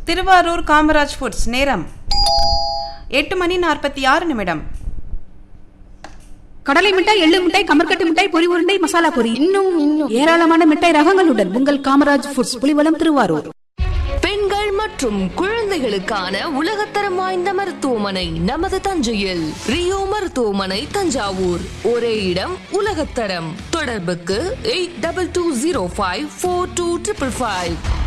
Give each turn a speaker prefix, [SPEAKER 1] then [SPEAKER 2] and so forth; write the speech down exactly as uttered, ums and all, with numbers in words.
[SPEAKER 1] Thiruvarur Kamaraj foods. நேரம் எட்டு மணி நாற்பத்தி ஆறு நிமிடம்.
[SPEAKER 2] கடலை மிட்டாய், எள்ளு மிட்டாய், கமர்கட்டு மிட்டாய், பொரி உருண்டை, மசாலா பொரி, இன்னும் இன்னும் ஏராளமான மிட்டாய் ரகங்களுடன் உங்கள் காமராஜ் ஃபுட்ஸ், புலிவலம், திருவாரூர்.
[SPEAKER 3] பெண்கள் மற்றும் குழந்தைகளுக்கான உலகத்தரம் வாய்ந்த மருத்துவமனை நமது தஞ்சையில். ரியோ மருத்துவமனை, தஞ்சாவூர். ஒரே இடம், உலகத்தரம். தொடர்புக்கு eight double two zero five four two triple five.